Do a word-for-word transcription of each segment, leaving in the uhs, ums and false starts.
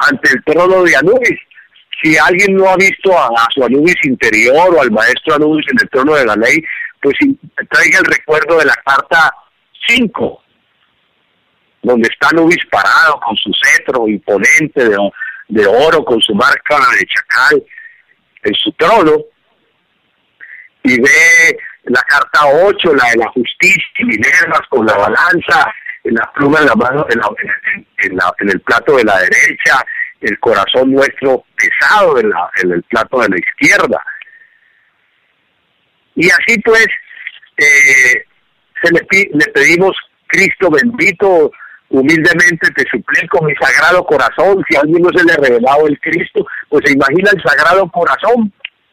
ante el trono de Anubis. Si alguien no ha visto a, a su Anubis interior o al maestro Anubis en el trono de la ley, pues traiga el recuerdo de la carta cinco, donde está Anubis parado con su cetro imponente de, de oro, con su marca de chacal en su trono, y ve la carta ocho, la de la justicia, y Minervas con la balanza, en la pluma en la mano, en, la, en, en, la, en el plato de la derecha, el corazón nuestro pesado en, la, en el plato de la izquierda. Y así pues, eh, se le, le pedimos: Cristo bendito, humildemente te suplico, mi sagrado corazón. Si a alguien no se le ha revelado el Cristo, pues se imagina el sagrado corazón,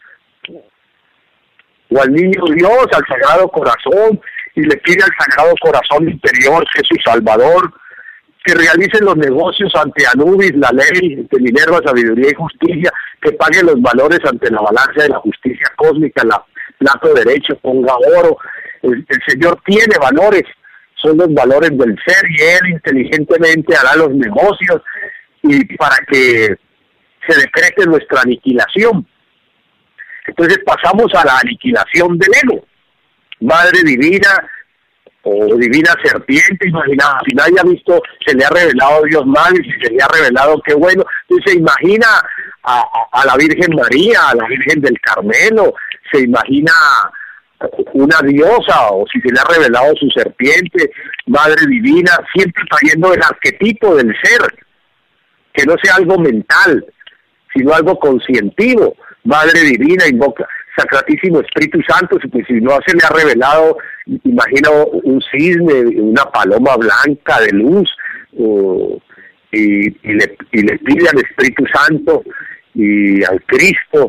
o al niño Dios, al sagrado corazón, y le pide al sagrado corazón interior, que es su salvador, que realicen los negocios ante Anubis, la ley, ante Minerva, sabiduría y justicia, que pague los valores ante la balanza de la justicia cósmica, la plato derecho, ponga oro. El, el Señor tiene valores, son los valores del ser, y Él inteligentemente hará los negocios y para que se decrete nuestra aniquilación. Entonces pasamos a la aniquilación del ego. Madre divina o divina serpiente, imagina, si nadie ha visto, se le ha revelado Dios mal, y si se le ha revelado, qué bueno. Entonces se imagina a, a, a la Virgen María, a la Virgen del Carmelo, se imagina una diosa, o si se le ha revelado su serpiente, Madre divina, siempre trayendo el arquetipo del ser, que no sea algo mental, sino algo conscientivo. Madre divina, invoca Sacratísimo Espíritu Santo, pues si no se le ha revelado, imagina un cisne, una paloma blanca de luz, uh, y, y, le, y le pide al Espíritu Santo y al Cristo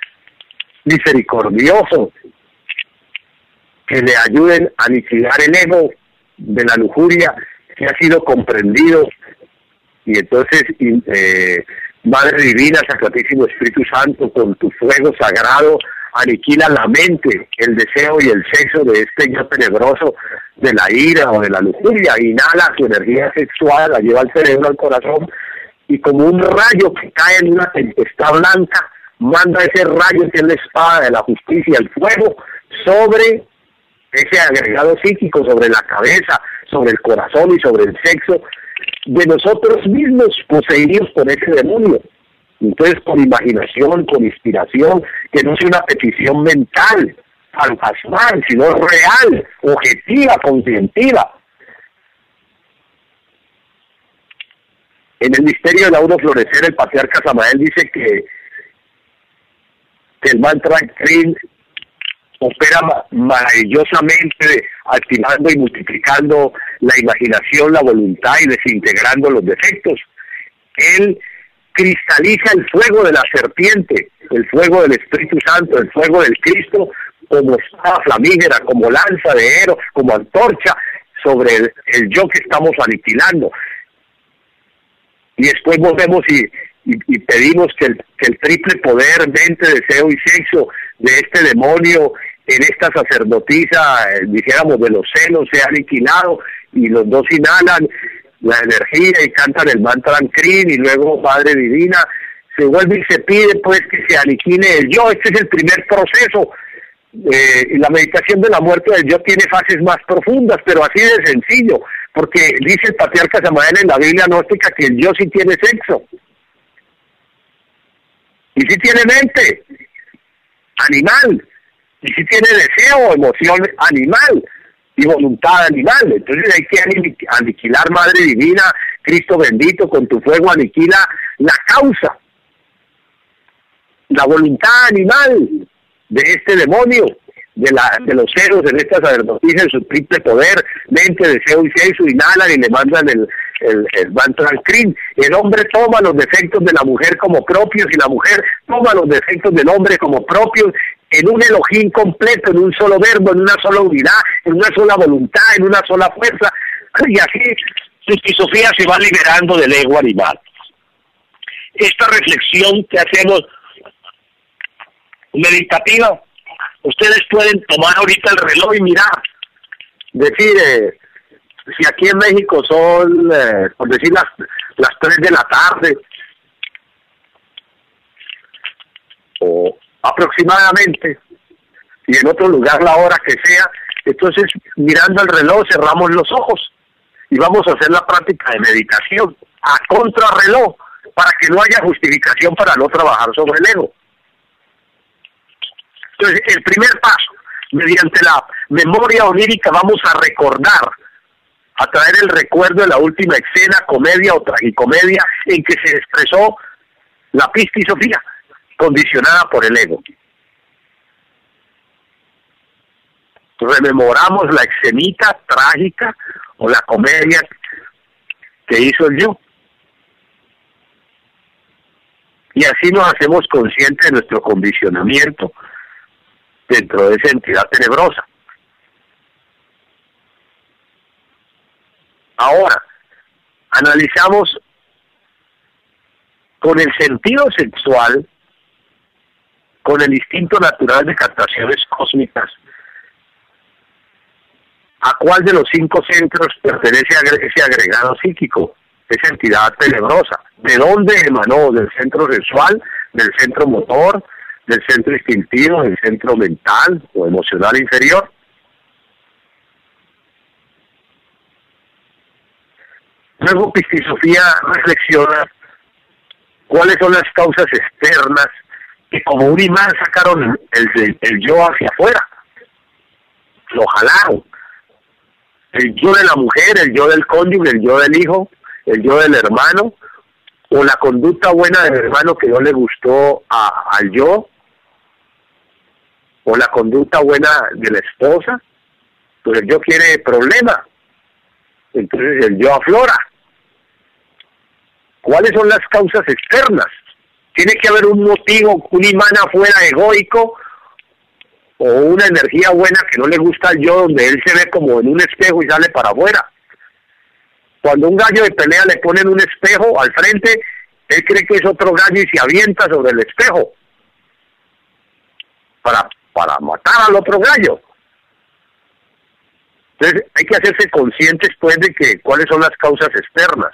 misericordioso que le ayuden a aniquilar el ego de la lujuria que ha sido comprendido. Y entonces, eh, Madre Divina, Sacratísimo Espíritu Santo, con tu fuego sagrado, aniquila la mente, el deseo y el sexo de este yo tenebroso de la ira o de la lujuria. Inhala su energía sexual, la lleva al cerebro, al corazón, y como un rayo que cae en una tempestad blanca, manda ese rayo que es la espada de la justicia, el fuego, sobre ese agregado psíquico, sobre la cabeza, sobre el corazón y sobre el sexo de nosotros mismos, poseídos por ese demonio. Entonces, con imaginación, con inspiración, que no sea una petición mental, fantasmal, sino real, objetiva, conscientiva. En el misterio del auro florecer, el patriarca Samael dice que, que el mantra Krin opera maravillosamente, activando y multiplicando la imaginación, la voluntad y desintegrando los defectos. Él cristaliza el fuego de la serpiente, el fuego del Espíritu Santo, el fuego del Cristo, como espada flamígera, como lanza de Ero, como antorcha, sobre el, el yo que estamos aniquilando. Y después volvemos y, y, y pedimos que el, que el triple poder, mente, deseo y sexo de este demonio en esta sacerdotisa, eh, dijéramos, de los celos, sea aniquilado, y los dos inhalan la energía y cantan el mantra Krin, y luego Madre Divina se vuelve y se pide pues que se aniquile el yo. Este es el primer proceso. Eh, y la meditación de la muerte del yo tiene fases más profundas, pero así de sencillo, porque dice el patriarca Samael en la Biblia gnóstica que el yo sí tiene sexo, y sí tiene mente animal, y sí tiene deseo, emoción animal y voluntad animal. Entonces hay que aniquilar, Madre Divina, Cristo bendito, con tu fuego aniquila la causa, la voluntad animal de este demonio, de la de los ceros en esta sacerdotisa, en su triple poder, mente, deseo y sexo, inhalan y le mandan el, el, el mantra Krin. El hombre toma los defectos de la mujer como propios, y la mujer toma los defectos del hombre como propios, en un Elohim completo, en un solo verbo, en una sola unidad, en una sola voluntad, en una sola fuerza, y así su esquizofrenia se va liberando del ego animal. Esta reflexión que hacemos meditativa, ustedes pueden tomar ahorita el reloj y mirar, decir, eh, si aquí en México son, eh, por decir, las, las tres de la tarde, o aproximadamente, y en otro lugar la hora que sea. Entonces, mirando el reloj, cerramos los ojos y vamos a hacer la práctica de meditación a contrarreloj, para que no haya justificación para no trabajar sobre el ego. Entonces, el primer paso, mediante la memoria onírica, vamos a recordar, a traer el recuerdo de la última escena, comedia o tragicomedia, en que se expresó la pistisofía, condicionada por el ego. Rememoramos la escenita trágica o la comedia que hizo el yo. Y así nos hacemos conscientes de nuestro condicionamiento dentro de esa entidad tenebrosa. Ahora, analizamos con el sentido sexual, con el instinto natural de captaciones cósmicas, ¿a cuál de los cinco centros pertenece ese agregado psíquico, esa entidad tenebrosa? ¿De dónde emanó? ¿Del centro sexual, del centro motor, del centro instintivo, del centro mental o emocional inferior? Luego Pistisofía reflexiona cuáles son las causas externas que como un imán sacaron el, el, el yo hacia afuera, lo jalaron. El yo de la mujer, el yo del cónyuge, el yo del hijo, el yo del hermano, o la conducta buena del hermano que no le gustó a, al yo, o la conducta buena de la esposa, pues el yo quiere problema, entonces el yo aflora. ¿Cuáles son las causas externas? Tiene que haber un motivo, un imán afuera egoico, o una energía buena que no le gusta al yo, donde él se ve como en un espejo y sale para afuera. Cuando un gallo de pelea le ponen un espejo al frente, él cree que es otro gallo y se avienta sobre el espejo para, para matar al otro gallo. Entonces hay que hacerse conscientes pues de que cuáles son las causas externas.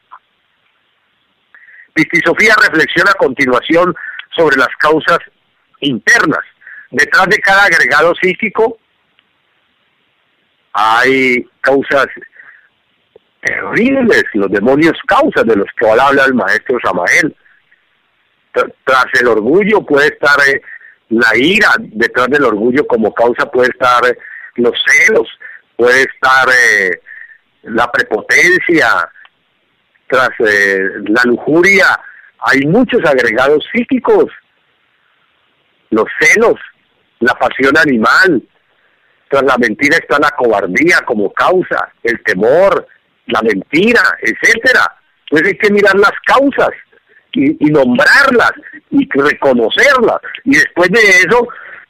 Pistisofía reflexiona a continuación sobre las causas internas. Detrás de cada agregado psíquico hay causas terribles, los demonios causas de los que habla el maestro Samael. Tras el orgullo puede estar eh, la ira, detrás del orgullo como causa puede estar eh, los celos, puede estar eh, la prepotencia, tras eh, la lujuria hay muchos agregados psíquicos, los celos, la pasión animal, tras la mentira está la cobardía como causa, el temor, la mentira, etcétera. Entonces hay que mirar las causas y, y nombrarlas y reconocerlas, y después de eso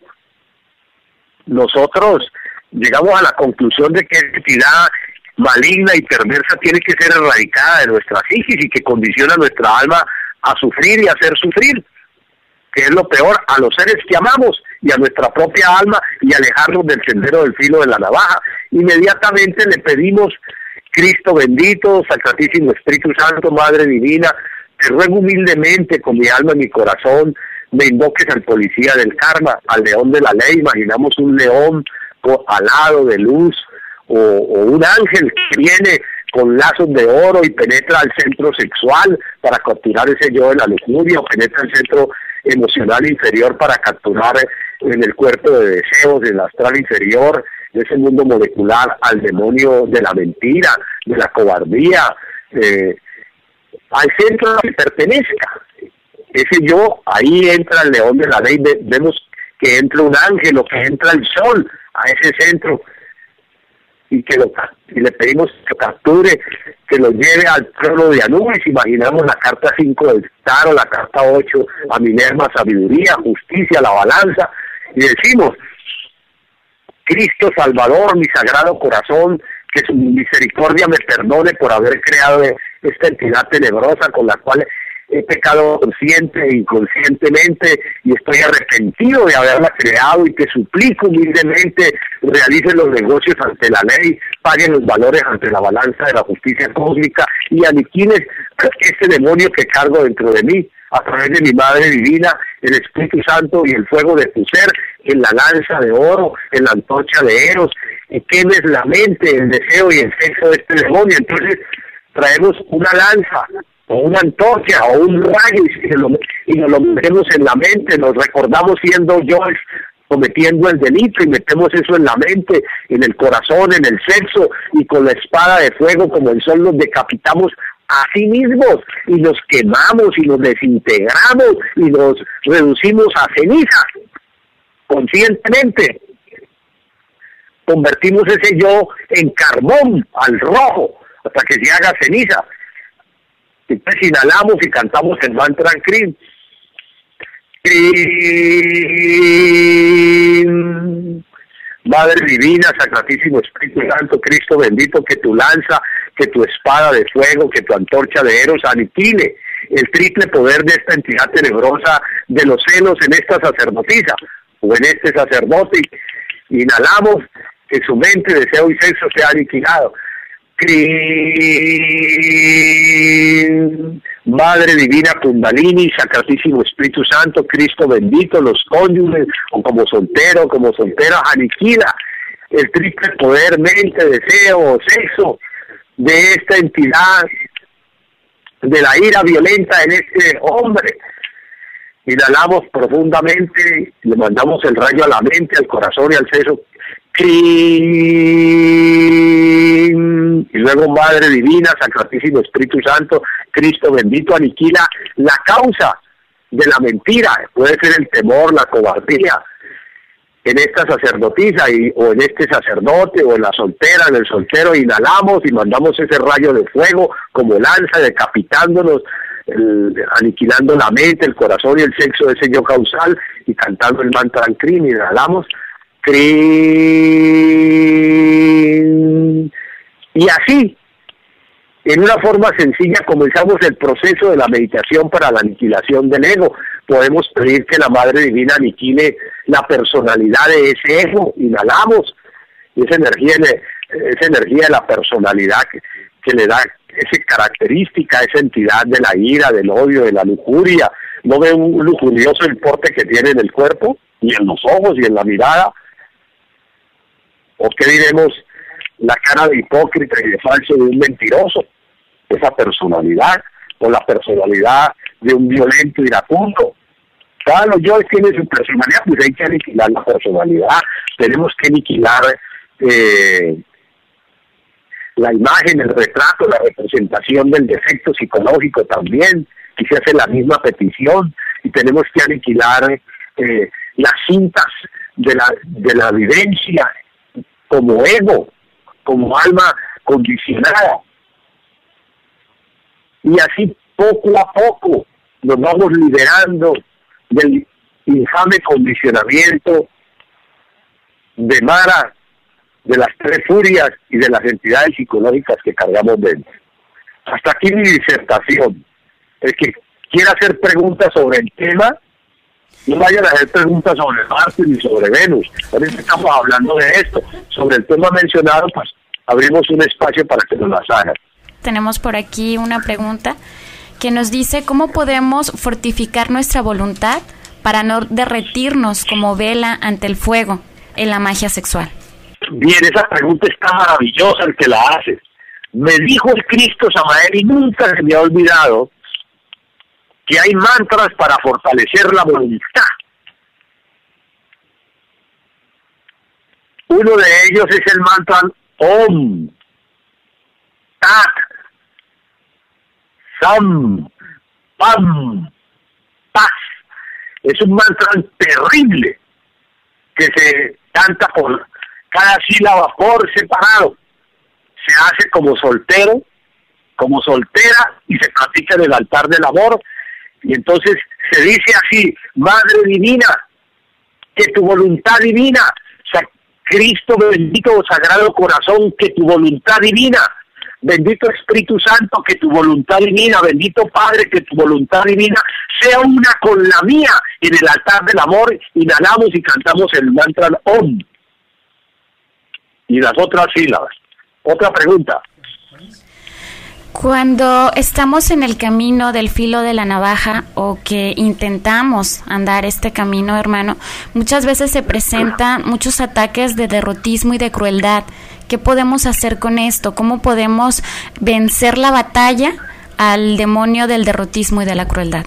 nosotros llegamos a la conclusión de que esa entidad maligna y perversa tiene que ser erradicada de nuestra psiquis y que condiciona nuestra alma a sufrir y a hacer sufrir, que es lo peor, a los seres que amamos y a nuestra propia alma, y alejarnos del sendero del filo de la navaja. Inmediatamente le pedimos: Cristo bendito, Sacratísimo Espíritu Santo, Madre Divina, te ruego humildemente con mi alma y mi corazón, me invoques al policía del karma, al león de la ley. Imaginamos un león alado de luz, o, o un ángel que viene con lazos de oro y penetra al centro sexual para capturar ese yo de la lujuria, o penetra el centro emocional inferior para capturar en el cuerpo de deseos, del astral inferior, de ese mundo molecular, al demonio de la mentira, de la cobardía, eh, al centro que pertenezca. Ese yo, ahí entra el león de la ley, vemos que entra un ángel o que entra el sol a ese centro, y que lo, y le pedimos que capture, que lo lleve al trono de Anubis. Imaginamos la carta cinco del Tarot, la carta ocho a Minerva, sabiduría, justicia, la balanza, y decimos: Cristo Salvador, mi sagrado corazón, que su misericordia me perdone por haber creado esta entidad tenebrosa con la cual he pecado consciente e inconscientemente, y estoy arrepentido de haberla creado, y te suplico humildemente realice los negocios ante la ley, pague los valores ante la balanza de la justicia cósmica y aniquiles este demonio que cargo dentro de mí, a través de mi Madre Divina, el Espíritu Santo y el fuego de tu ser, en la lanza de oro, en la antorcha de Eros, y quemes la mente, el deseo y el sexo de este demonio. Entonces traemos una lanza, o una antorcha, o un rayo, y, lo, y nos lo metemos en la mente, nos recordamos siendo yo cometiendo el delito, y metemos eso en la mente, en el corazón, en el sexo, y con la espada de fuego como el sol nos decapitamos a sí mismos, y nos quemamos, y nos desintegramos, y nos reducimos a ceniza, conscientemente. Convertimos ese yo en carbón, al rojo, hasta que se haga ceniza. Entonces inhalamos y cantamos el mantra Krim. Krim. Madre Divina, Sacratísimo Espíritu Santo, Cristo bendito, que tu lanza, que tu espada de fuego, que tu antorcha de Eros aniquile el triple poder de esta entidad tenebrosa de los celos en esta sacerdotisa o en este sacerdote. Inhalamos, que su mente, deseo y sexo sea aniquilado. Krim. Madre Divina Kundalini, Sacratísimo Espíritu Santo, Cristo bendito, los cónyuges, o como soltero, como soltera, aniquila el triple poder, mente, deseo, sexo de esta entidad, de la ira violenta en este hombre. Inhalamos profundamente, le mandamos el rayo a la mente, al corazón y al sexo. Krim. Y luego Madre Divina, Sacratísimo Espíritu Santo, Cristo bendito, aniquila la causa de la mentira, puede ser el temor, la cobardía, en esta sacerdotisa y, o en este sacerdote o en la soltera, en el soltero. Inhalamos y mandamos ese rayo de fuego como lanza, decapitándonos, el, aniquilando la mente, el corazón y el sexo de ese yo causal, y cantando el mantra Krim. Inhalamos Krim. Y así, en una forma sencilla, comenzamos el proceso de la meditación para la aniquilación del ego. Podemos pedir que la Madre Divina aniquile la personalidad de ese ego. Inhalamos esa energía, esa energía de la personalidad que, que le da esa característica, esa entidad de la ira, del odio, de la lujuria. ¿No ve un lujurioso el porte que tiene en el cuerpo, y en los ojos, y en la mirada? ¿O qué diremos? La cara de hipócrita y de falso de un mentiroso, esa personalidad, o la personalidad de un violento iracundo. Cada los yo tiene su personalidad, pues hay que aniquilar la personalidad. Tenemos que aniquilar eh, la imagen, el retrato, la representación del defecto psicológico también, y se hace la misma petición. Y tenemos que aniquilar eh, las cintas de la, de la vivencia como ego, como alma condicionada. Y así poco a poco nos vamos liberando del infame condicionamiento de Mara, de las tres furias y de las entidades psicológicas que cargamos dentro. Hasta aquí mi disertación. El que quiera hacer preguntas sobre el tema, no vayan a hacer preguntas sobre Marte ni sobre Venus. Ahorita estamos hablando de esto. Sobre el tema mencionado, pues abrimos un espacio para que nos las hagan. Tenemos por aquí una pregunta que nos dice: ¿cómo podemos fortificar nuestra voluntad para no derretirnos como vela ante el fuego en la magia sexual? Bien, esa pregunta está maravillosa el que la hace. Me dijo el Cristo Samael, y nunca se me ha olvidado, que hay mantras para fortalecer la voluntad. Uno de ellos es el mantra Om, Tat, Sam, Pam, Paz. Es un mantra terrible que se canta por cada sílaba por separado. Se hace como soltero, como soltera, y se practica en el altar del amor. Y entonces se dice así: Madre Divina, que tu voluntad divina, Cristo bendito, Sagrado Corazón, que tu voluntad divina, bendito Espíritu Santo, que tu voluntad divina, bendito Padre, que tu voluntad divina sea una con la mía en el altar del amor. Inhalamos y cantamos el mantra Om y las otras sílabas. Otra pregunta. Cuando estamos en el camino del filo de la navaja o que intentamos andar este camino, hermano, muchas veces se presentan muchos ataques de derrotismo y de crueldad. ¿Qué podemos hacer con esto? ¿Cómo podemos vencer la batalla al demonio del derrotismo y de la crueldad?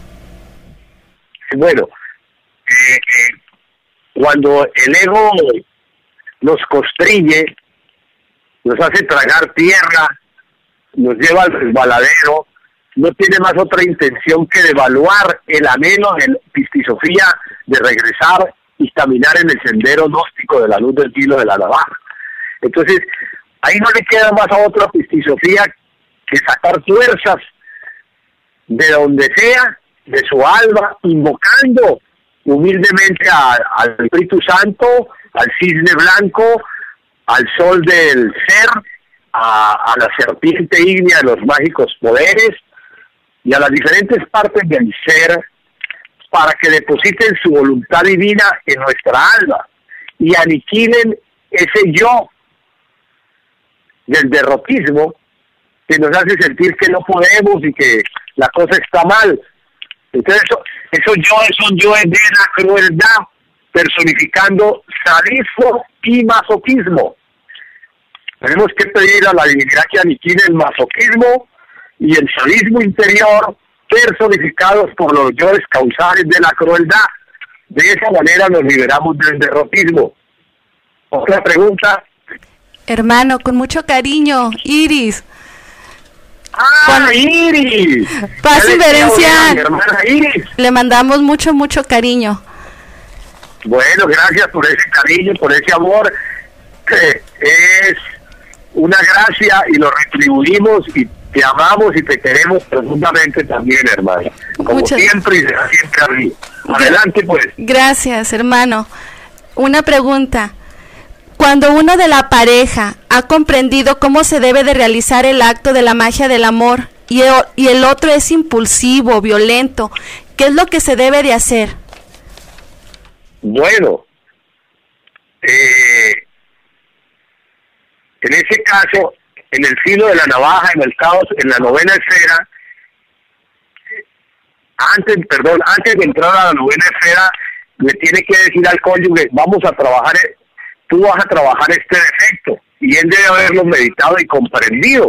Bueno, eh, eh, cuando el ego nos constriñe, nos hace tragar tierra, nos lleva al resbaladero, no tiene más otra intención que devaluar el anhelo de la pistisofía de regresar y caminar en el sendero gnóstico de la luz del filo de la navaja. Entonces, ahí no le queda más a otra pistisofía que sacar fuerzas de donde sea, de su alma, invocando humildemente a, al Espíritu Santo, al cisne blanco, al sol del ser, a, a la serpiente ígnea de los mágicos poderes y a las diferentes partes del ser para que depositen su voluntad divina en nuestra alma y aniquilen ese yo del derrotismo que nos hace sentir que no podemos y que la cosa está mal. Entonces eso, eso yo es un yo de la crueldad, personificando sadismo y masoquismo. Tenemos que pedir a la divinidad que aniquile el masoquismo y el sadismo interior, personificados por los yoes causales de la crueldad. De esa manera nos liberamos del derrotismo. Otra pregunta. Hermano, con mucho cariño, Iris. ¡Ah, Juan... Iris! Paz y Berencia. Hermana Iris. Le mandamos mucho, mucho cariño. Bueno, gracias por ese cariño, por ese amor, que es una gracia y lo retribuimos y te amamos y te queremos profundamente también, hermano. Como Muchas... siempre y será siempre arriba. Adelante, pues. Gracias, hermano. Una pregunta. Cuando uno de la pareja ha comprendido cómo se debe de realizar el acto de la magia del amor y el, y el otro es impulsivo, violento, ¿qué es lo que se debe de hacer? Bueno, eh, en ese caso, en el filo de la navaja, en el caos, en la novena esfera, antes, perdón, antes de entrar a la novena esfera, le tiene que decir al cónyuge, vamos a trabajar, tú vas a trabajar este defecto, y él debe haberlo meditado y comprendido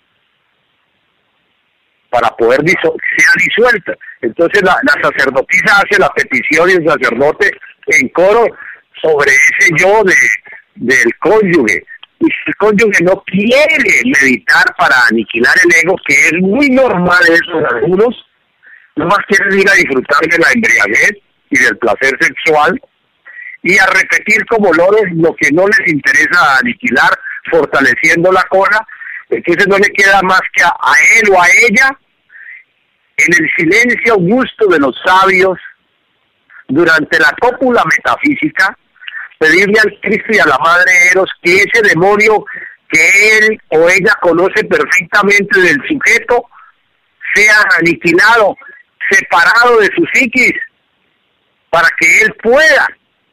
para poder diso- sea disuelta. Entonces la, la sacerdotisa hace la petición y el sacerdote en coro sobre ese yo de del cónyuge. Y si el cónyuge no quiere meditar para aniquilar el ego, que es muy normal eso en algunos, nomás quieren ir a disfrutar de la embriaguez y del placer sexual y a repetir como loros lo que no les interesa aniquilar, fortaleciendo la cola, entonces no le queda más que a, a él o a ella, en el silencio augusto de los sabios, durante la cópula metafísica, pedirle al Cristo y a la Madre Eros que ese demonio que él o ella conoce perfectamente del sujeto sea aniquilado, separado de su psiquis, para que él pueda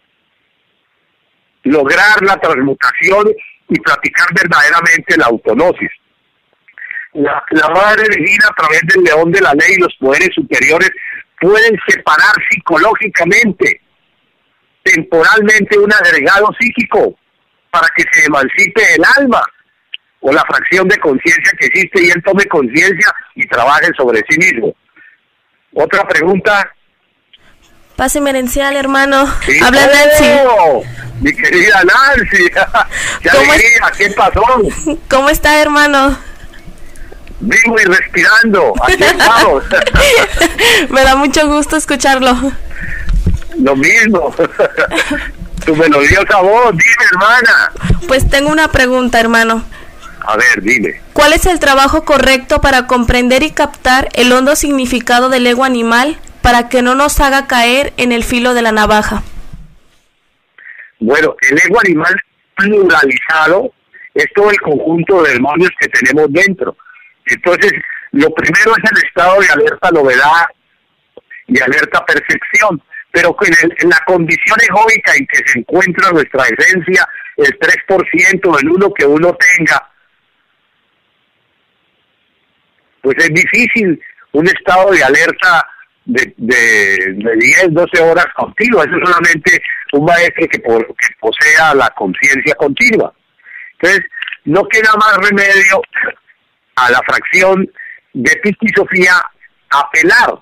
lograr la transmutación y practicar verdaderamente la autognosis. La, la Madre Divina, a través del león de la ley y los poderes superiores, pueden separar psicológicamente, temporalmente, un agregado psíquico para que se emancipe el alma o la fracción de conciencia que existe y él tome conciencia y trabaje sobre sí mismo. Otra pregunta. Pase merencial, hermano. Sí, habla oh, Nancy. Mi querida Nancy. ¿Qué ¿Cómo alegría? Es? ¿Qué pasó? ¿Cómo está, hermano? Vivo y respirando. Aquí estamos. Me da mucho gusto escucharlo. Lo mismo. Tu melodiosa voz. Dime, hermana. Pues tengo una pregunta, hermano. A ver, dime. ¿Cuál es el trabajo correcto para comprender y captar el hondo significado del ego animal para que no nos haga caer en el filo de la navaja? Bueno, el ego animal pluralizado es todo el conjunto de demonios que tenemos dentro. Entonces, lo primero es el estado de alerta novedad y alerta percepción, pero en, el, en la condición egóica en que se encuentra nuestra esencia, el tres por ciento del uno que uno tenga, pues es difícil un estado de alerta de, de, de diez, doce horas continuas. Eso es solamente un maestro que, por, que posea la conciencia continua. Entonces, no queda más remedio a la fracción de Pitti Sofía apelar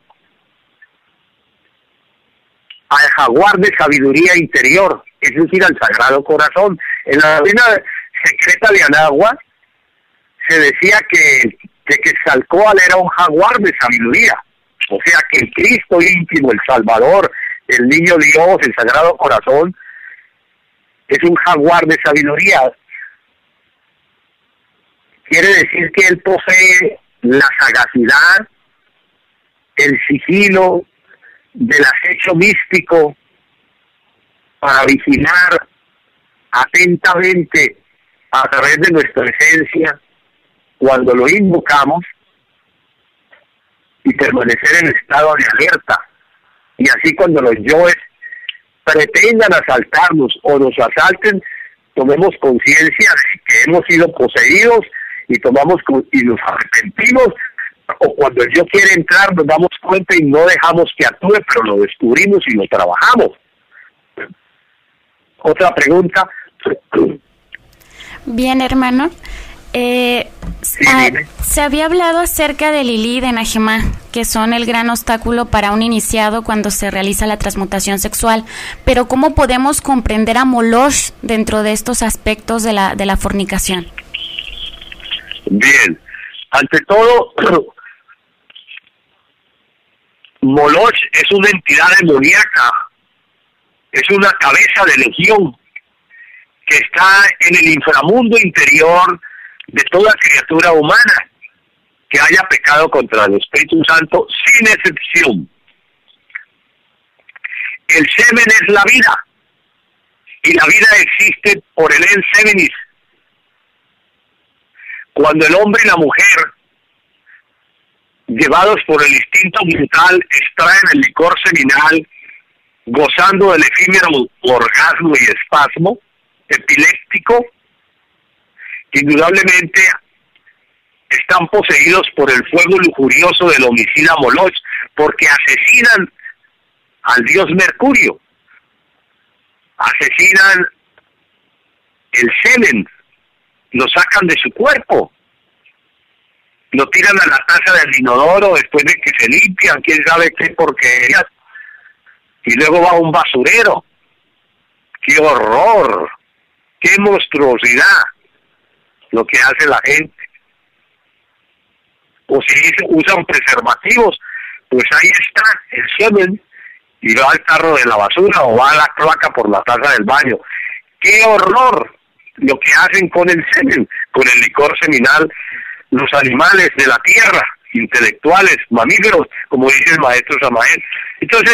al jaguar de sabiduría interior, es decir, al Sagrado Corazón. En la doctrina secreta de Anagua se decía que, que Quetzalcóatl era un jaguar de sabiduría, o sea que el Cristo íntimo, el Salvador, el Niño Dios, el Sagrado Corazón, es un jaguar de sabiduría. Quiere decir que él posee la sagacidad, el sigilo del acecho místico para vigilar atentamente a través de nuestra esencia cuando lo invocamos y permanecer en estado de alerta. Y así cuando los yoes pretendan asaltarnos o nos asalten, tomemos conciencia de que hemos sido poseídos y tomamos y nos arrepentimos, o cuando el yo quiere entrar nos damos cuenta y no dejamos que actúe, pero lo descubrimos y lo trabajamos. Otra pregunta. Bien, hermano. Eh, sí, ah, se había hablado acerca de Lilí y de Najemá, que son el gran obstáculo para un iniciado cuando se realiza la transmutación sexual, pero ¿cómo podemos comprender a Moloch dentro de estos aspectos de la, de la fornicación? Bien, ante todo, Moloch es una entidad demoníaca, es una cabeza de legión que está en el inframundo interior de toda criatura humana que haya pecado contra el Espíritu Santo, sin excepción. El semen es la vida, y la vida existe por el en semenis. Cuando el hombre y la mujer, llevados por el instinto vital, extraen el licor seminal, gozando del efímero orgasmo y espasmo epiléptico, indudablemente están poseídos por el fuego lujurioso del homicida Moloch, porque asesinan al dios Mercurio, asesinan el semen, lo sacan de su cuerpo, lo tiran a la taza del inodoro después de que se limpian, quién sabe qué porquerías, y luego va a un basurero. ¡Qué horror! ¡Qué monstruosidad lo que hace la gente! O si usan preservativos, pues ahí está el semen, y va al carro de la basura o va a la cloaca por la taza del baño. ¡Qué horror lo que hacen con el semen, con el licor seminal, los animales de la tierra, intelectuales, mamíferos, como dice el maestro Samael? Entonces,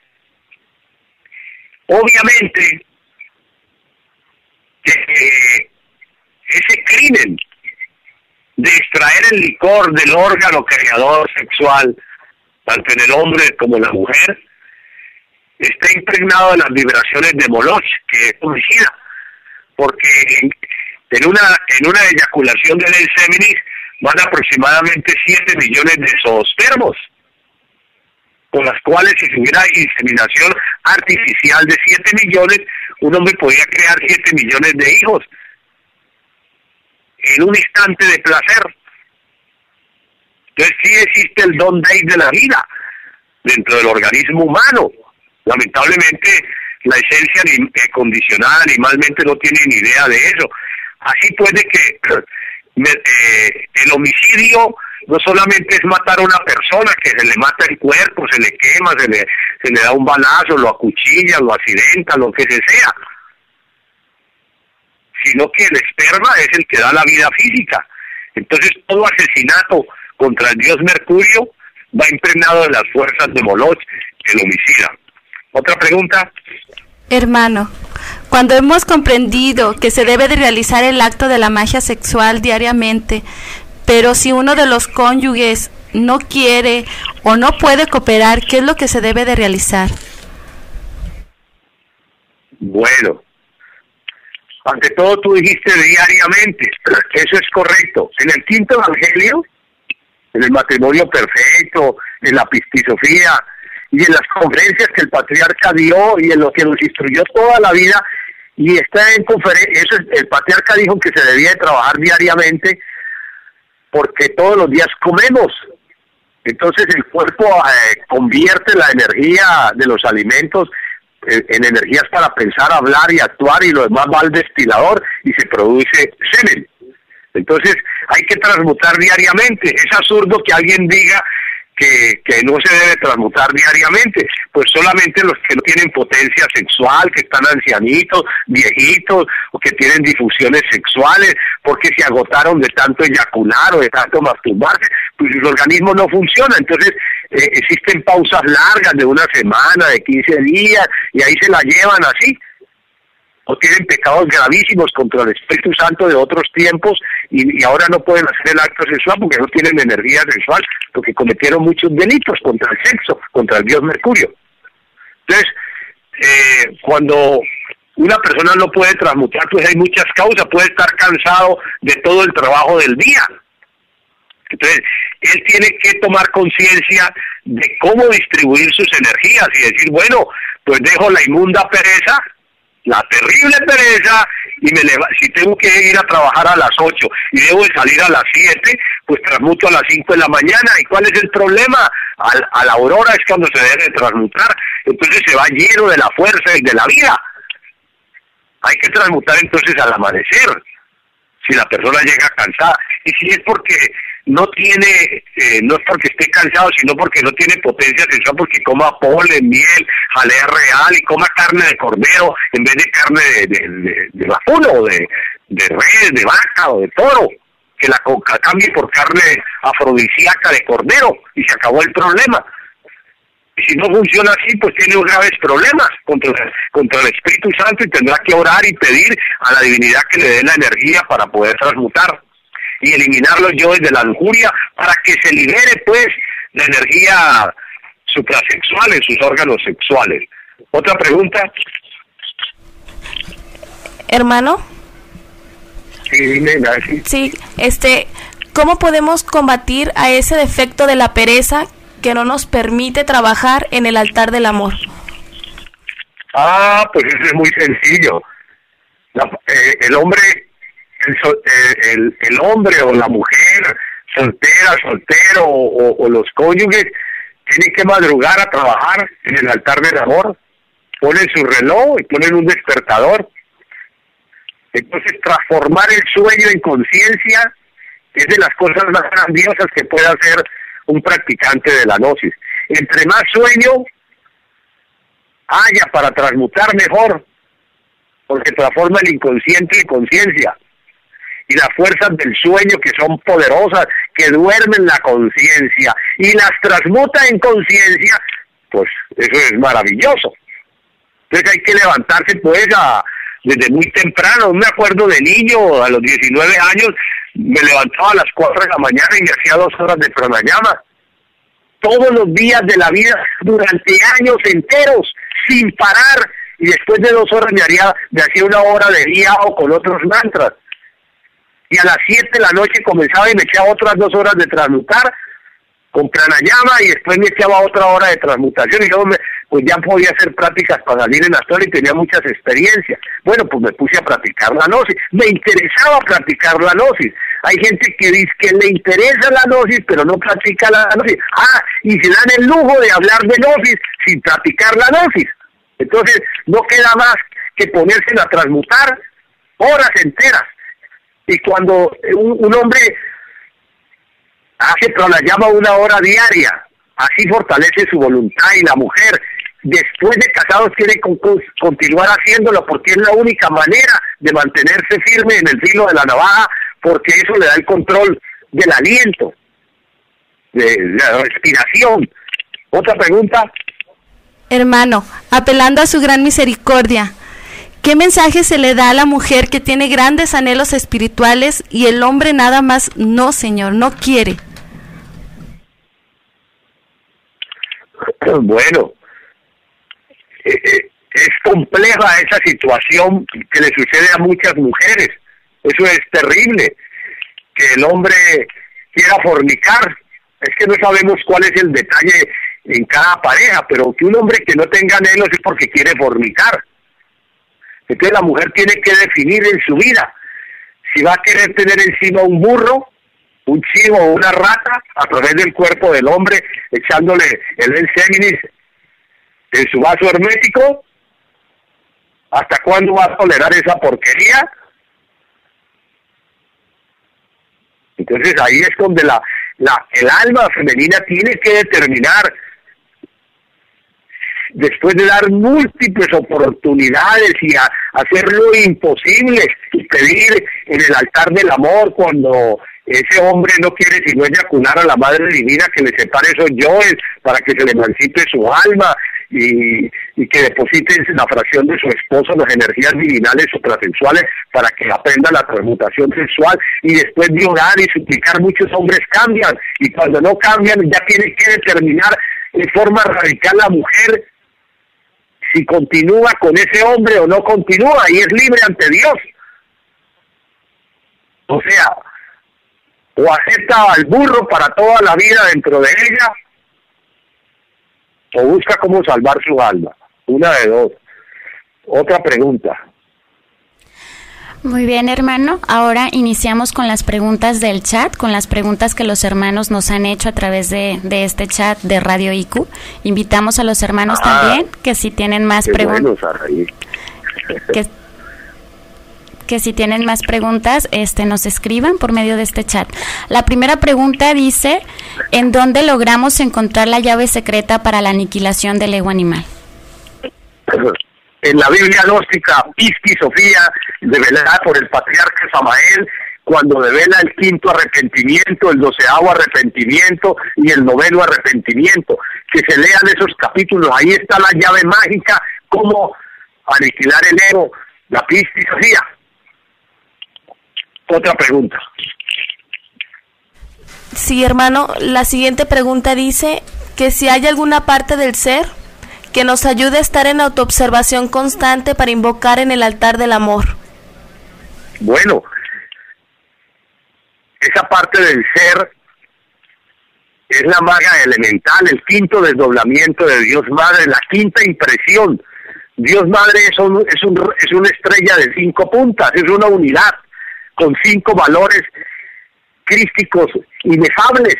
obviamente, que eh, ese crimen de extraer el licor del órgano creador sexual, tanto en el hombre como en la mujer, está impregnado de las vibraciones de Moloch, que es homicida, porque en, en una en una eyaculación del semenis van aproximadamente siete millones de zoospermos, con las cuales, si hubiera inseminación artificial de siete millones, un hombre podría crear siete millones de hijos en un instante de placer. Entonces sí existe el don de la vida dentro del organismo humano. Lamentablemente la esencia condicionada animalmente no tiene ni idea de eso. Así puede que eh, el homicidio no solamente es matar a una persona, que se le mata el cuerpo, se le quema, se le, se le da un balazo, lo acuchilla, lo accidenta, lo que se sea, sino que el esperma es el que da la vida física. Entonces todo asesinato contra el dios Mercurio va impregnado de las fuerzas de Moloch, el homicida. ¿Otra pregunta? Hermano, cuando hemos comprendido que se debe de realizar el acto de la magia sexual diariamente, pero si uno de los cónyuges no quiere o no puede cooperar, ¿qué es lo que se debe de realizar? Bueno, ante todo tú dijiste diariamente, eso es correcto. En el quinto evangelio en el matrimonio perfecto, en la pistisofía y en las conferencias que el patriarca dio y en lo que nos instruyó toda la vida. Y está en conferencia, eso es, el patriarca dijo que se debía de trabajar diariamente porque todos los días comemos. Entonces el cuerpo eh, convierte la energía de los alimentos eh, en energías para pensar, hablar y actuar, y lo demás va al destilador y se produce semen. Entonces hay que transmutar diariamente. Es absurdo que alguien diga que, que no se debe transmutar diariamente, pues solamente los que no tienen potencia sexual, que están ancianitos, viejitos, o que tienen difusiones sexuales, porque se agotaron de tanto eyacular o de tanto masturbarse, pues su organismo no funciona. Entonces eh, existen pausas largas de una semana, de quince días, y ahí se la llevan así. O tienen pecados gravísimos contra el Espíritu Santo de otros tiempos y, y ahora no pueden hacer el acto sexual porque no tienen energía sexual, porque cometieron muchos delitos contra el sexo, contra el dios Mercurio. Entonces, eh, cuando una persona no puede transmutar, pues hay muchas causas. Puede estar cansado de todo el trabajo del día. Entonces, él tiene que tomar conciencia de cómo distribuir sus energías y decir, bueno, pues dejo la inmunda pereza, la terrible pereza, y me leva, si tengo que ir a trabajar a las ocho y debo de salir a las siete, pues transmuto a las cinco de la mañana. ¿Y cuál es el problema? A, a la aurora es cuando se debe de transmutar. Entonces se va lleno de la fuerza y de la vida. Hay que transmutar entonces al amanecer, si la persona llega cansada. Y si es porque no tiene, eh, no es porque esté cansado, sino porque no tiene potencia sexual, porque coma polen, miel, jalea real y coma carne de cordero en vez de carne de, de, de, de vacuno, o de, de res, de vaca o de toro, que la cambie por carne afrodisíaca de cordero y se acabó el problema. Y si no funciona así, pues tiene graves problemas contra, contra el Espíritu Santo, y tendrá que orar y pedir a la divinidad que le dé la energía para poder transmutar y eliminar los yoes de la lujuria para que se libere pues la energía suprasexual en sus órganos sexuales. ¿Otra pregunta? Hermano. Sí, dime, Nancy. Sí, este, ¿cómo podemos combatir a ese defecto de la pereza que no nos permite trabajar en el altar del amor? Ah, pues eso es muy sencillo. La, eh, el hombre, el, el, el hombre o la mujer, soltera, soltero o, o los cónyuges, tienen que madrugar a trabajar en el altar del amor. Ponen su reloj y ponen un despertador. Entonces, transformar el sueño en conciencia es de las cosas más grandiosas que puede hacer un practicante de la gnosis. Entre más sueño haya para transmutar, mejor, porque transforma el inconsciente en conciencia. Y las fuerzas del sueño, que son poderosas, que duermen la conciencia y las transmuta en conciencia, pues eso es maravilloso. Entonces hay que levantarse pues a, desde muy temprano. Me acuerdo de niño, a los diecinueve años, me levantaba a las cuatro de la mañana y me hacía dos horas de pranayama. Todos los días de la vida, durante años enteros, sin parar. Y después de dos horas me haría, me hacía una hora de día o con otros mantras. Y a las siete de la noche comenzaba y me echaba otras dos horas de transmutar con pranayama, y después me echaba otra hora de transmutación, y luego me, pues ya podía hacer prácticas para salir en astral y tenía muchas experiencias. Bueno, pues me puse a practicar la gnosis. Me interesaba practicar la gnosis. Hay gente que dice que le interesa la gnosis, pero no practica la gnosis. Ah, y se dan el lujo de hablar de gnosis sin practicar la gnosis. Entonces, no queda más que ponerse a transmutar horas enteras. Y cuando un, un hombre hace pranayama una hora diaria, así fortalece su voluntad, y la mujer, después de casados, tiene que continuar haciéndolo, porque es la única manera de mantenerse firme en el filo de la navaja, porque eso le da el control del aliento, de, de la respiración. ¿Otra pregunta? Hermano, apelando a su gran misericordia, ¿qué mensaje se le da a la mujer que tiene grandes anhelos espirituales y el hombre nada más no, señor, no quiere? Bueno, eh, es compleja esa situación que le sucede a muchas mujeres. Eso es terrible, que el hombre quiera fornicar Es que no sabemos cuál es el detalle en cada pareja, pero que un hombre que no tenga anhelos es porque quiere fornicar. Entonces la mujer tiene que definir en su vida si va a querer tener encima un burro, un chivo o una rata a través del cuerpo del hombre, echándole el enseminis en su vaso hermético. ¿Hasta cuándo va a tolerar esa porquería? Entonces ahí es donde la, la el alma femenina tiene que determinar, después de dar múltiples oportunidades y a, hacer lo imposible y pedir en el altar del amor cuando ese hombre no quiere sino eyacular a la Madre Divina que le separe esos yoes para que se le emancipe su alma y, y que deposite en la fracción de su esposo las energías divinales suprasexuales para que aprenda la transmutación sexual, y después de orar y suplicar muchos hombres cambian, y cuando no cambian ya tiene que determinar de forma radical la mujer si continúa con ese hombre o no continúa, y es libre ante Dios. O sea, o acepta al burro para toda la vida dentro de ella, o busca cómo salvar su alma. Una de dos. Otra pregunta. Muy bien, hermano. Ahora iniciamos con las preguntas del chat, con las preguntas que los hermanos nos han hecho a través de, de este chat de Radio I Q. Invitamos a los hermanos ah, también que si tienen más preguntas, bueno, que, que si tienen más preguntas, este, nos escriban por medio de este chat. La primera pregunta dice: ¿en dónde logramos encontrar la llave secreta para la aniquilación del ego animal? En la Biblia gnóstica Piscis Sofía, revelada por el patriarca Samael, cuando devela el quinto arrepentimiento, el doceavo arrepentimiento y el noveno arrepentimiento. Que se lean esos capítulos, ahí está la llave mágica, cómo aniquilar el ego, la Piscis Sofía. Otra pregunta. Sí, hermano, la siguiente pregunta dice que si hay alguna parte del ser que nos ayude a estar en autoobservación constante para invocar en el altar del amor. Bueno, esa parte del ser es la maga elemental, el quinto desdoblamiento de Dios Madre, la quinta impresión. Dios Madre es, un, es, un, es una estrella de cinco puntas, es una unidad con cinco valores crísticos inefables.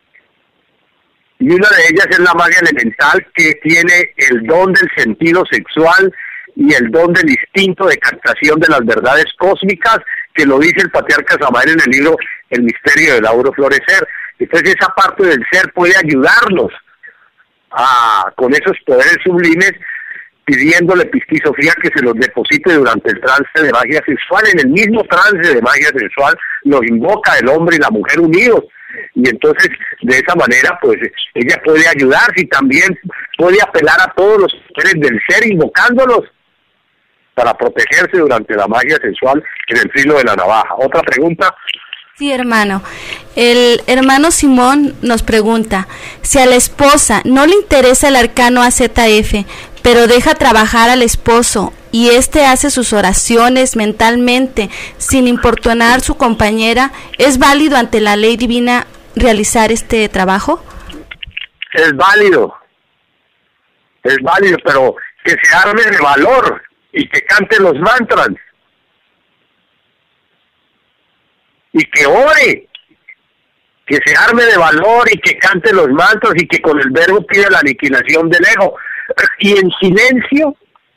Y una de ellas es la magia elemental, que tiene el don del sentido sexual y el don del instinto de captación de las verdades cósmicas, que lo dice el patriarca Samael en el libro El misterio del auro florecer. Entonces esa parte del ser puede ayudarnos a, con esos poderes sublimes, pidiéndole Piscis Sofía que se los deposite durante el trance de magia sexual. En el mismo trance de magia sexual lo invoca el hombre y la mujer unidos. Y entonces, de esa manera, pues, ella puede ayudar y también puede apelar a todos los seres del ser, invocándolos para protegerse durante la magia sexual en el filo de la navaja. ¿Otra pregunta? Sí, hermano. El hermano Simón nos pregunta, si a la esposa no le interesa el arcano A Z F, pero deja trabajar al esposo y éste hace sus oraciones mentalmente sin importunar a su compañera, ¿es válido ante la ley divina realizar este trabajo? Es válido, es válido, pero que se arme de valor y que cante los mantras y que ore, que se arme de valor y que cante los mantras y que con el verbo pida la aniquilación del ego, y en silencio,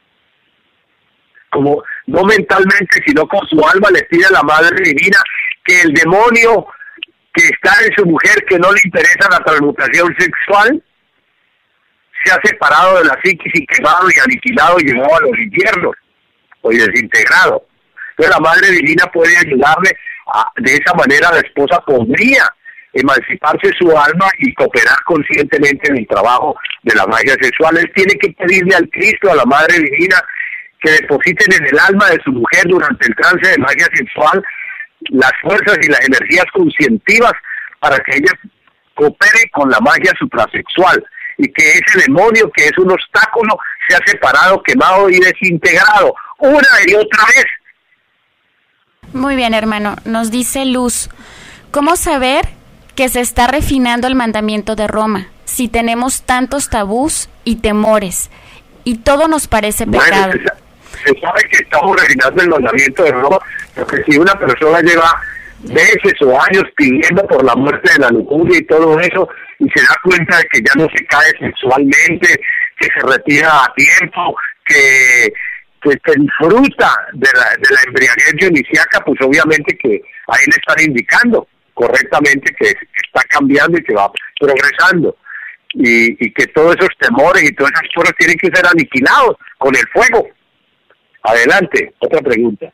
como no mentalmente sino con su alma, le pide a la Madre Divina que el demonio que está en su mujer, que no le interesa la transmutación sexual, se ha separado de la psiquis y quemado y aniquilado y llevado a los infiernos o desintegrado. Entonces la Madre Divina puede ayudarle a, de esa manera la esposa podría emanciparse su alma y cooperar conscientemente en el trabajo de la magia sexual. Él tiene que pedirle al Cristo, a la Madre Divina, que depositen en el alma de su mujer durante el trance de magia sexual las fuerzas y las energías conscientivas para que ella coopere con la magia suprasexual y que ese demonio que es un obstáculo sea separado, quemado y desintegrado una y otra vez. Muy bien, hermano. Nos dice Luz, ¿cómo saber que se está refinando el mandamiento de Roma, si tenemos tantos tabús y temores, y todo nos parece pecado? Bueno, se, se sabe que estamos refinando el mandamiento de Roma, porque si una persona lleva meses o años pidiendo por la muerte de la lujuria y todo eso, y se da cuenta de que ya no se cae sexualmente, que se retira a tiempo, que, que se disfruta de la, de la embriaguez dionisíaca, pues obviamente que ahí le están indicando correctamente que, que está cambiando y que va progresando, y, y que todos esos temores y todas esas cosas tienen que ser aniquilados con el fuego. Adelante, otra pregunta.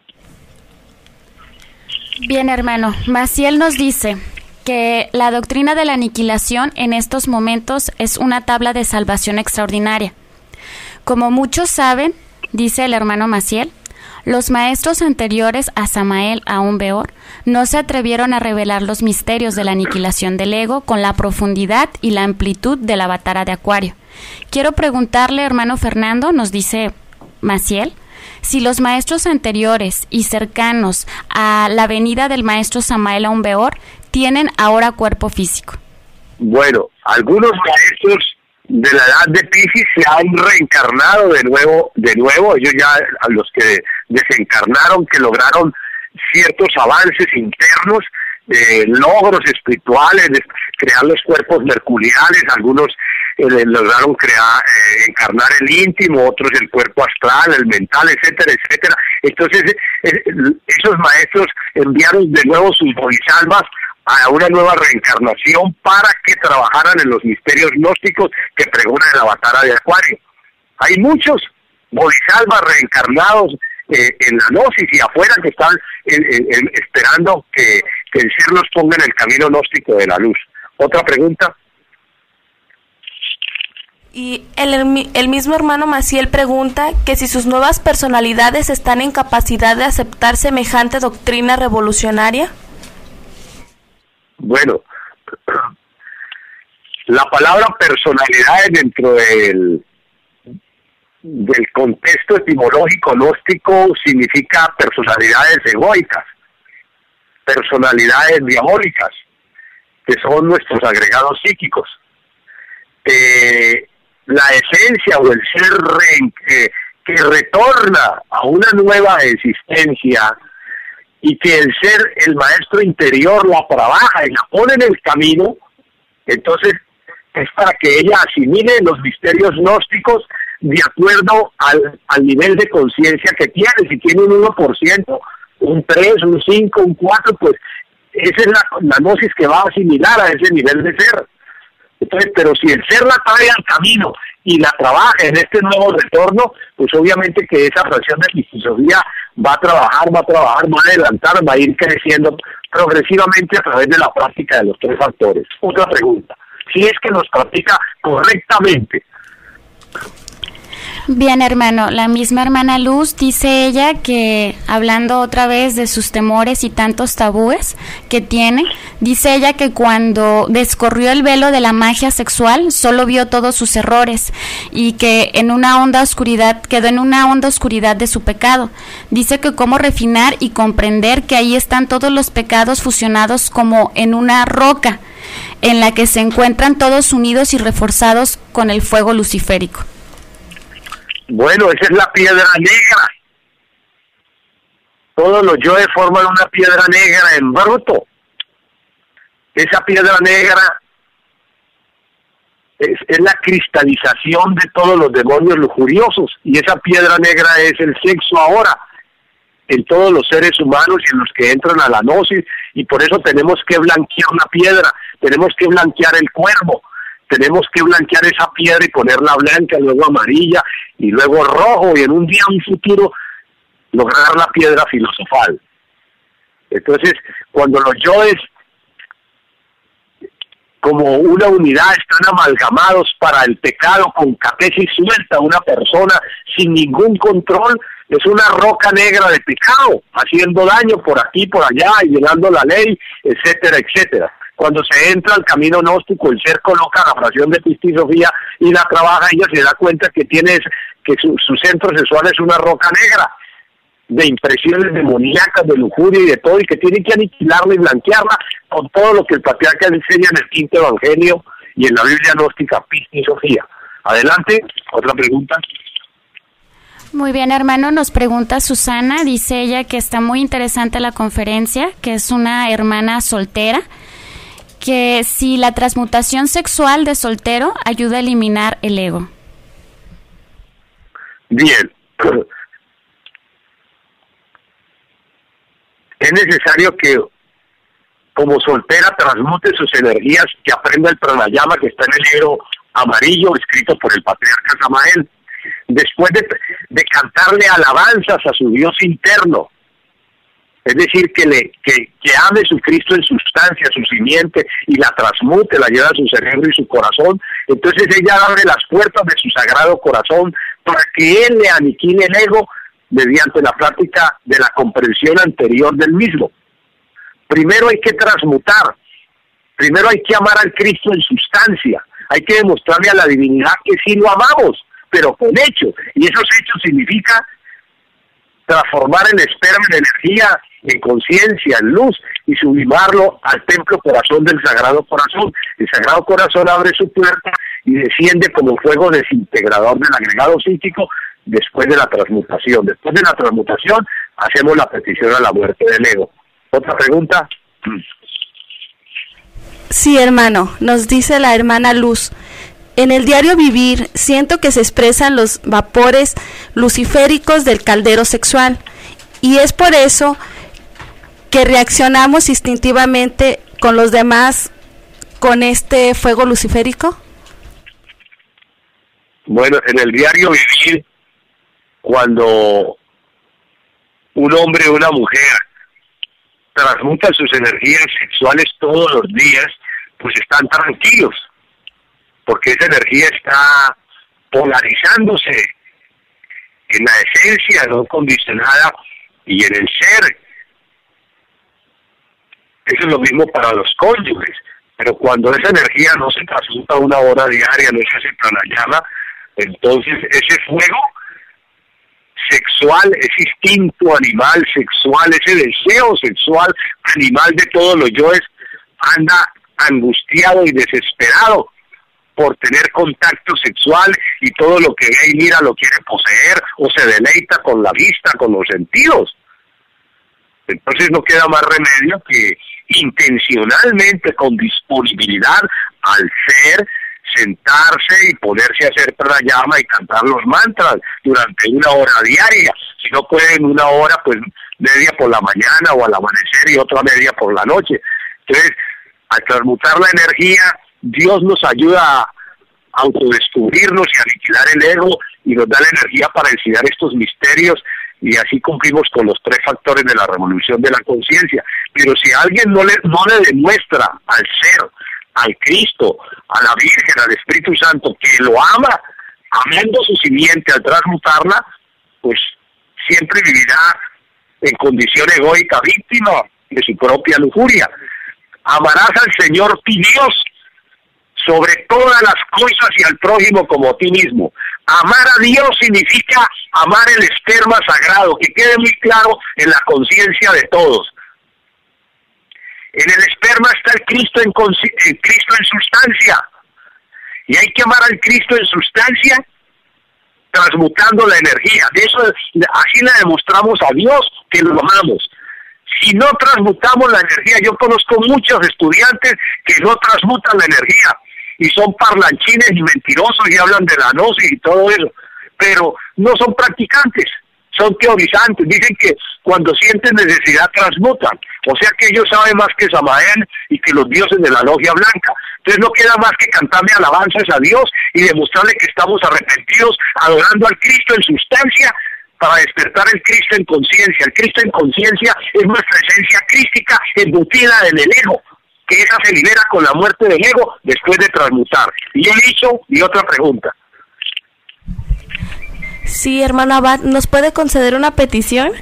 Bien, hermano, Maciel nos dice que la doctrina de la aniquilación en estos momentos es una tabla de salvación extraordinaria. Como muchos saben, dice el hermano Maciel, los maestros anteriores a Samael Aún Weor no se atrevieron a revelar los misterios de la aniquilación del ego con la profundidad y la amplitud de la Avatara de Acuario. Quiero preguntarle, hermano Fernando, nos dice Maciel, si los maestros anteriores y cercanos a la venida del maestro Samael Aún Weor tienen ahora cuerpo físico. Bueno, algunos maestros de la edad de Piscis se han reencarnado de nuevo, de nuevo, ellos ya, a los que desencarnaron, que lograron ciertos avances internos, eh, logros espirituales, de crear los cuerpos mercuriales, algunos eh, lograron crear, eh, encarnar el íntimo, otros el cuerpo astral, el mental, etcétera, etcétera. Entonces, eh, esos maestros enviaron de nuevo sus bodhisattvas a una nueva reencarnación para que trabajaran en los misterios gnósticos que pregona el Avatara de Acuario. Hay muchos bodhisattvas reencarnados eh, en la gnosis y afuera que están eh, eh, esperando que, que el ser los ponga en el camino gnóstico de la luz. ¿Otra pregunta? Y el, el mismo hermano Maciel pregunta que si sus nuevas personalidades están en capacidad de aceptar semejante doctrina revolucionaria. Bueno, la palabra personalidades dentro del, del contexto etimológico gnóstico significa personalidades egoicas, personalidades diabólicas, que son nuestros agregados psíquicos. Eh, la esencia o el ser re, que, que retorna a una nueva existencia y que el ser, el maestro interior la trabaja y la pone en el camino, entonces es para que ella asimile los misterios gnósticos de acuerdo al, al nivel de conciencia que tiene. Si tiene un uno por ciento, un tres, un cinco, un cuatro, pues esa es la, la gnosis que va a asimilar a ese nivel de ser. Entonces, pero si el ser la trae al camino y la trabaja en este nuevo retorno, pues obviamente que esa fracción de filosofía va a trabajar, va a trabajar, va a adelantar, va a ir creciendo progresivamente a través de la práctica de los tres factores. Otra pregunta, si es que los practica correctamente. Bien, hermano, la misma hermana Luz dice ella que, hablando otra vez de sus temores y tantos tabúes que tiene, dice ella que cuando descorrió el velo de la magia sexual solo vio todos sus errores y que en una honda oscuridad quedó en una honda oscuridad de su pecado. Dice que cómo refinar y comprender que ahí están todos los pecados fusionados como en una roca en la que se encuentran todos unidos y reforzados con el fuego luciférico. Bueno, esa es la piedra negra. Todos los yoes forman una piedra negra en bruto. Esa piedra negra es, es la cristalización de todos los demonios lujuriosos, y esa piedra negra es el sexo ahora en todos los seres humanos y en los que entran a la gnosis, y por eso tenemos que blanquear una piedra, tenemos que blanquear el cuervo, tenemos que blanquear esa piedra y ponerla blanca, luego amarilla y luego rojo, y en un día, un futuro, lograr la piedra filosofal. Entonces, cuando los yoes como una unidad están amalgamados para el pecado, con catesis suelta, una persona sin ningún control es una roca negra de pecado, haciendo daño por aquí, por allá, y violando la ley, etcétera, etcétera. Cuando se entra al camino gnóstico, el ser coloca la fracción de pistisofía y la trabaja, ella se da cuenta que tiene que su, su centro sexual es una roca negra, de impresiones demoníacas, de lujuria y de todo, y que tienen que aniquilarla y blanquearla con todo lo que el patriarca enseña en el quinto evangelio y en la Biblia gnóstica, Pista y Sofía. Adelante, otra pregunta. Muy bien, hermano, nos pregunta Susana, dice ella que está muy interesante la conferencia, que es una hermana soltera, que si la transmutación sexual de soltero ayuda a eliminar el ego. Bien. Es necesario que como soltera transmute sus energías, que aprenda el pranayama que está en el libro amarillo escrito por el patriarca Samael. Después de, de cantarle alabanzas a su Dios interno, es decir, que le que, que ame su Cristo en sustancia, su simiente, y la transmute, la lleva a su cerebro y su corazón, entonces ella abre las puertas de su sagrado corazón para que él le aniquile el ego mediante la práctica de la comprensión anterior del mismo. Primero hay que transmutar, primero hay que amar al Cristo en sustancia, hay que demostrarle a la divinidad que sí lo amamos, pero con hechos, y esos hechos significa transformar el esperma en energía, en conciencia, en luz, y sublimarlo al templo corazón del Sagrado Corazón. El Sagrado Corazón abre su puerta y desciende como fuego desintegrador del agregado psíquico después de la transmutación. Después de la transmutación hacemos la petición a la muerte del ego. ¿Otra pregunta? Sí, hermano, nos dice la hermana Luz. En el diario vivir siento que se expresan los vapores luciféricos del caldero sexual, y es por eso que reaccionamos instintivamente con los demás con este fuego luciférico. Bueno, en el diario vivir, cuando un hombre o una mujer transmuta sus energías sexuales todos los días, pues están tranquilos, porque esa energía está polarizándose en la esencia no condicionada y en el ser. Eso es lo mismo para los cónyuges, pero cuando esa energía no se transmuta una hora diaria, no se hace pranayama, entonces ese fuego sexual, ese instinto animal sexual, ese deseo sexual animal de todos los yoes, anda angustiado y desesperado por tener contacto sexual, y todo lo que ve y mira lo quiere poseer o se deleita con la vista, con los sentidos. Entonces no queda más remedio que intencionalmente, con disponibilidad al ser, sentarse y ponerse a hacer pranayama y cantar los mantras durante una hora diaria. Si no pueden una hora, pues media por la mañana o al amanecer y otra media por la noche. Entonces, al transmutar la energía, Dios nos ayuda a autodescubrirnos y a aniquilar el ego, y nos da la energía para enseñar estos misterios, y así cumplimos con los tres factores de la revolución de la conciencia. Pero si alguien no le, no le demuestra al ser, al Cristo, a la Virgen, al Espíritu Santo, que lo ama, amando su simiente al transmutarla, pues siempre vivirá en condición egoica, víctima de su propia lujuria. Amarás al Señor tu Dios sobre todas las cosas y al prójimo como a ti mismo. Amar a Dios significa amar el esperma sagrado, que quede muy claro en la conciencia de todos. En el esperma está el Cristo en, el Cristo en sustancia, y hay que amar al Cristo en sustancia transmutando la energía. De eso, así le demostramos a Dios que lo amamos. Si no transmutamos la energía, yo conozco muchos estudiantes que no transmutan la energía y son parlanchines y mentirosos y hablan de la gnosis y todo eso, pero no son practicantes, son teorizantes. Dicen que cuando sienten necesidad transmutan, o sea que ellos saben más que Samael y que los dioses de la logia blanca. Entonces no queda más que cantarle alabanzas a Dios y demostrarle que estamos arrepentidos, adorando al Cristo en sustancia, para despertar el Cristo en conciencia. El Cristo en conciencia es nuestra esencia crística embutida en el ego, que esa se libera con la muerte del ego después de transmutar. Y he dicho, y otra pregunta. Sí, hermano Abad, ¿nos puede conceder una petición?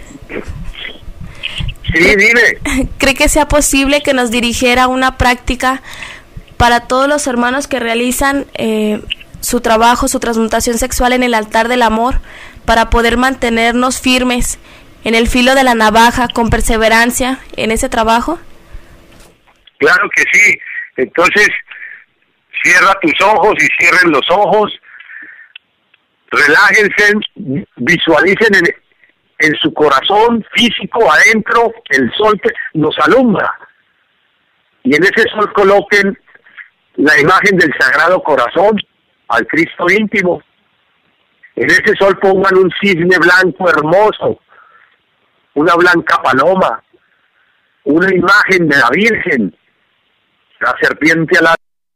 Sí, dime. ¿Cree que sea posible que nos dirigiera una práctica para todos los hermanos que realizan eh, su trabajo, su transmutación sexual en el altar del amor, para poder mantenernos firmes en el filo de la navaja con perseverancia en ese trabajo? Claro que sí. Entonces, cierra tus ojos y cierren los ojos, relájense, visualicen en, en su corazón físico adentro el sol que nos alumbra, y en ese sol coloquen la imagen del Sagrado Corazón, al Cristo íntimo. En ese sol pongan un cisne blanco hermoso, una blanca paloma, una imagen de la Virgen, la serpiente alada,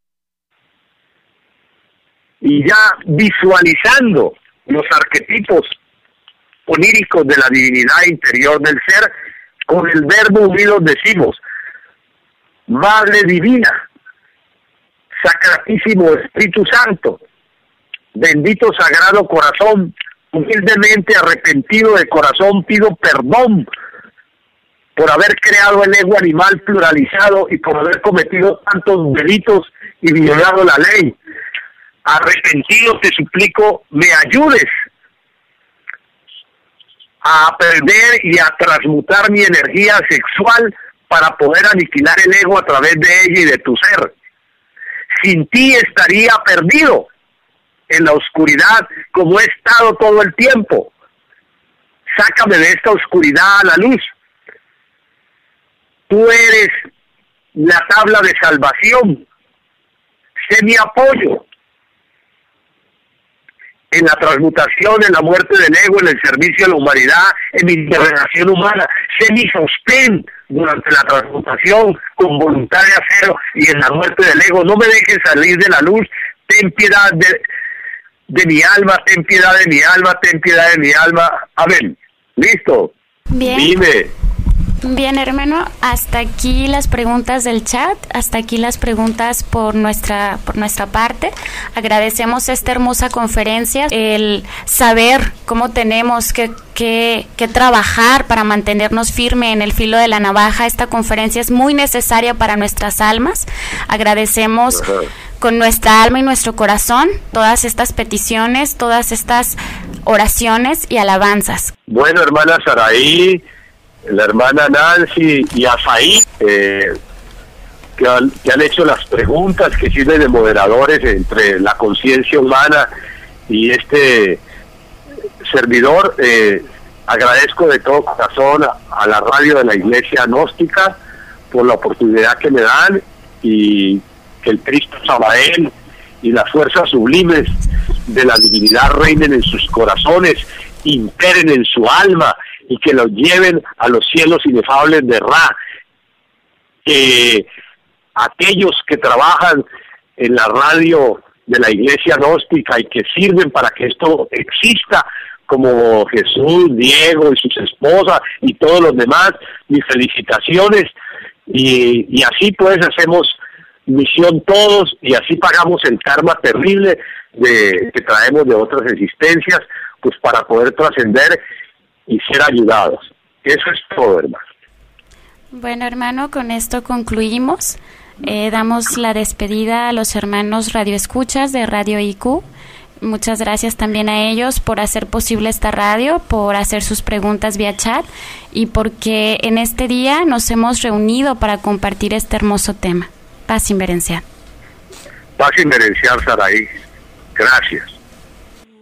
y ya visualizando los arquetipos oníricos de la divinidad interior del ser, con el verbo unido decimos: Madre Divina, Sacratísimo Espíritu Santo, bendito Sagrado Corazón, humildemente arrepentido de corazón pido perdón por haber creado el ego animal pluralizado y por haber cometido tantos delitos y violado la ley. Arrepentido te suplico me ayudes a aprender y a transmutar mi energía sexual para poder aniquilar el ego a través de ella y de tu ser. Sin ti estaría perdido en la oscuridad como he estado todo el tiempo. Sácame de esta oscuridad a la luz. Tú eres la tabla de salvación. Sé mi apoyo en la transmutación, en la muerte del ego, en el servicio a la humanidad, en mi interrelación humana. Sé mi sostén durante la transmutación con voluntad de acero y en la muerte del ego. No me dejes salir de la luz. Ten piedad de, de mi alma, ten piedad de mi alma, ten piedad de mi alma. Amén. ¿Listo? Bien. Dime. Bien, hermano, hasta aquí las preguntas del chat, hasta aquí las preguntas por nuestra por nuestra parte. Agradecemos esta hermosa conferencia, el saber cómo tenemos que, que, que trabajar para mantenernos firme en el filo de la navaja. Esta conferencia es muy necesaria para nuestras almas. Agradecemos Ajá. con nuestra alma y nuestro corazón todas estas peticiones, todas estas oraciones y alabanzas. Bueno, hermana Saraí, la hermana Nancy y Asaí, eh, que, han, que han hecho las preguntas que sirven de moderadores entre la conciencia humana y este servidor. Eh, agradezco de todo corazón a, a la radio de la Iglesia Gnóstica por la oportunidad que me dan, y que el Cristo Sabael y las fuerzas sublimes de la divinidad reinen en sus corazones, imperen en su alma y que los lleven a los cielos inefables de Ra. Que aquellos que trabajan en la radio de la Iglesia Gnóstica y que sirven para que esto exista, como Jesús, Diego y sus esposas y todos los demás, mis felicitaciones, y, y así pues hacemos misión todos, y así pagamos el karma terrible de que traemos de otras existencias, pues para poder trascender y ser ayudados. Eso es todo, hermano. Bueno, hermano, con esto concluimos. Eh, damos la despedida a los hermanos radioescuchas de Radio I Q. Muchas gracias también a ellos por hacer posible esta radio, por hacer sus preguntas vía chat y porque en este día nos hemos reunido para compartir este hermoso tema. Paz inverencial. Paz inverencial, Saraí. Gracias.